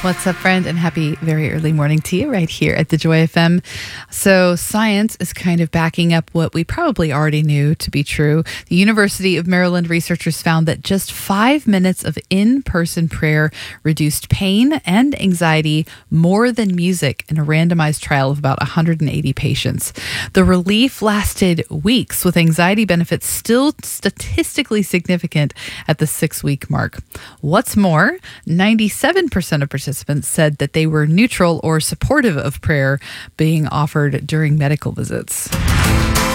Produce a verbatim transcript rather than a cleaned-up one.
What's up, friend, and happy very early morning to you right here at the Joy F M. So science is kind of backing up what we probably already knew to be true. The University of Maryland researchers found that just five minutes of in-person prayer reduced pain and anxiety more than music in a randomized trial of about one hundred eighty patients. The relief lasted weeks, with anxiety benefits still statistically significant at the six-week mark. What's more, ninety-seven percent of participants said that they were neutral or supportive of prayer being offered during medical visits.